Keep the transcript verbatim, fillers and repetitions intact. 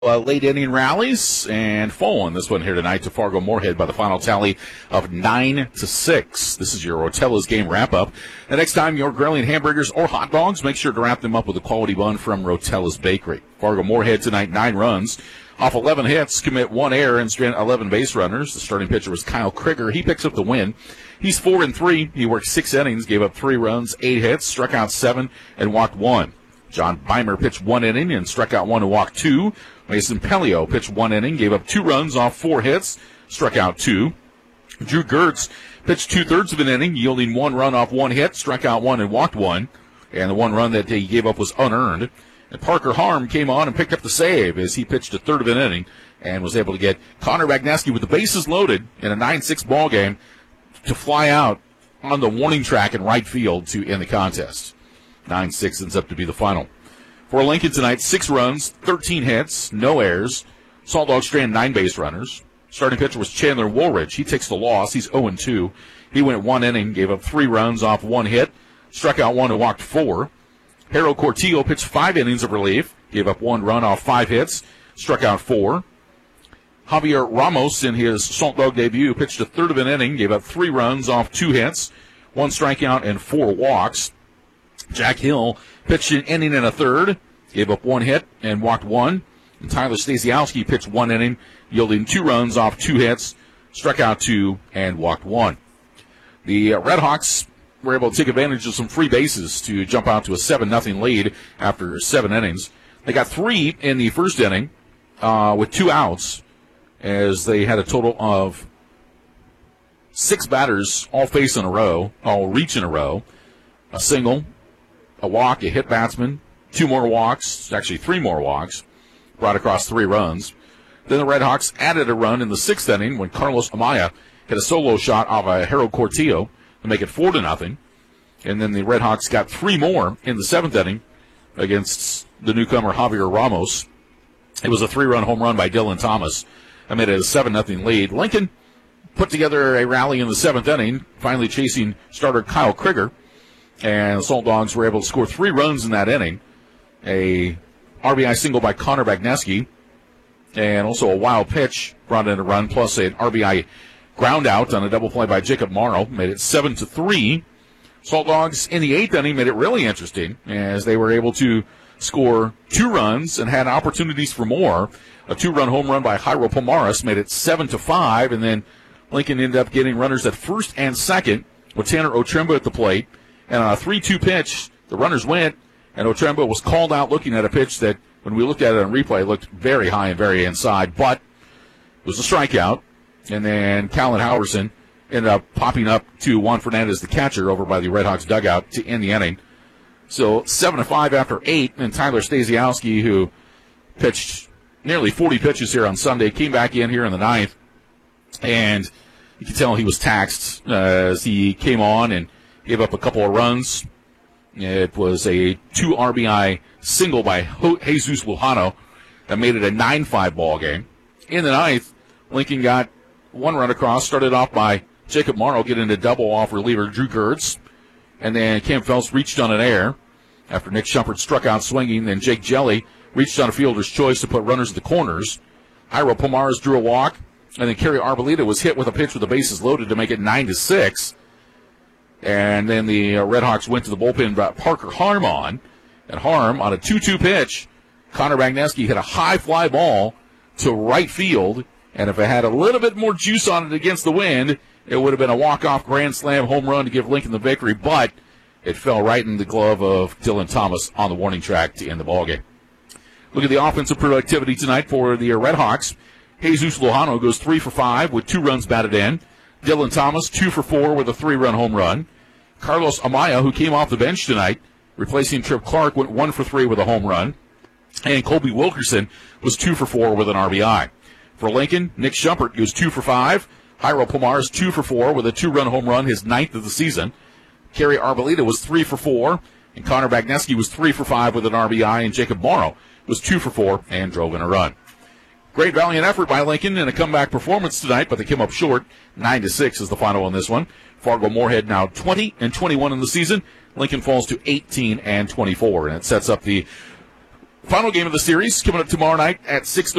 Uh, late inning rallies and full on this one here tonight to Fargo Moorhead by the final tally of nine to six. This is your Rotella's game wrap up. The next time you're grilling hamburgers or hot dogs, make sure to wrap them up with a quality bun from Rotella's Bakery. Fargo Moorhead tonight, nine runs off eleven hits, commit one error and strand eleven base runners. The starting pitcher was Kyle Krieger. He picks up the win. He's four and three. He worked six innings, gave up three runs, eight hits, struck out seven, and walked one. John Beimer pitched one inning and struck out one and walked two. Mason Pelio pitched one inning, gave up two runs off four hits, struck out two. Drew Gertz pitched two-thirds of an inning, yielding one run off one hit, struck out one and walked one. And the one run that he gave up was unearned. And Parker Harm came on and picked up the save as he pitched a third of an inning and was able to get Connor Bagneski with the bases loaded in a nine six ball game to fly out on the warning track in right field to end the contest. nine six ends up to be the final. For Lincoln tonight, six runs, thirteen hits, no errors. Salt Dog strand nine base runners. Starting pitcher was Chandler Woolridge. He takes the loss. He's oh and two. He went one inning, gave up three runs off one hit, struck out one and walked four. Harold Cortillo pitched five innings of relief, gave up one run off five hits, struck out four. Javier Ramos, in his Salt Dog debut, pitched a third of an inning, gave up three runs off two hits, one strikeout and four walks. Jack Hill pitched an inning and a third, gave up one hit and walked one. And Tyler Stasiowski pitched one inning, yielding two runs off two hits, struck out two, and walked one. The uh, Redhawks were able to take advantage of some free bases to jump out to a seven nothing lead after seven innings. They got three in the first inning uh, with two outs, as they had a total of six batters all face in a row, all reach in a row, a single, a walk, a hit batsman, two more walks, actually three more walks, brought across three runs. Then the Redhawks added a run in the sixth inning when Carlos Amaya hit a solo shot off a Harold Cortillo to make it four to nothing. And then the Redhawks got three more in the seventh inning against the newcomer Javier Ramos. It was a three-run home run by Dylan Thomas that made it a seven nothing lead. Lincoln put together a rally in the seventh inning, finally chasing starter Kyle Krieger. And the Salt Dogs were able to score three runs in that inning. A R B I single by Connor Bagneski, and also a wild pitch brought in a run, plus an R B I ground out on a double play by Jacob Morrow, made it seven to three. Salt Dogs in the eighth inning made it really interesting as they were able to score two runs and had opportunities for more. A two-run home run by Jairo Pomares made it seven to five, and then Lincoln ended up getting runners at first and second with Tanner Otremba at the plate. And on a three two pitch, the runners went, and Otremba was called out looking at a pitch that, when we looked at it on replay, looked very high and very inside, but it was a strikeout. And then Callan Howerson ended up popping up to Juan Fernandez, the catcher, over by the Redhawks dugout to end the inning. So seven to five after eight, and Tyler Stasiowski, who pitched nearly forty pitches here on Sunday, came back in here in the ninth, and you can tell he was taxed uh, as he came on and gave up a couple of runs. It was a two R B I single by Jesus Lujano that made it a nine five ball game. In the ninth, Lincoln got one run across, started off by Jacob Morrow getting a double off reliever Drew Gertz. And then Cam Phelps reached on an air after Nick Shumpert struck out swinging. Then Jake Jelly reached on a fielder's choice to put runners at the corners. Jairo Pomares drew a walk. And then Kerry Arbolita was hit with a pitch with the bases loaded to make it nine to six. And then the uh, Redhawks went to the bullpen, brought Parker Harm on. And Harm, on a two two pitch, Connor Bagneski hit a high fly ball to right field. And if it had a little bit more juice on it against the wind, it would have been a walk-off grand slam home run to give Lincoln the victory. But it fell right in the glove of Dylan Thomas on the warning track to end the ballgame. Look at the offensive productivity tonight for the Redhawks. Jesus Lujano goes three for five with two runs batted in. Dylan Thomas, two for four with a three-run home run. Carlos Amaya, who came off the bench tonight, replacing Trip Clark, went one for three with a home run. And Colby Wilkerson was two for four with an R B I. For Lincoln, Nick Shumpert goes two for five. Jairo Pomares, two for four with a two-run home run, his ninth of the season. Kerry Arbolita was three for four. And Connor Bagneski was three for five with an R B I. And Jacob Morrow was two for four and drove in a run. Great valiant effort by Lincoln in a comeback performance tonight, but they came up short. Nine to six is the final on this one. Fargo Moorhead now twenty and twenty-one in the season. Lincoln falls to eighteen and twenty-four, and it sets up the Final game of the series coming up tomorrow night at six thirty.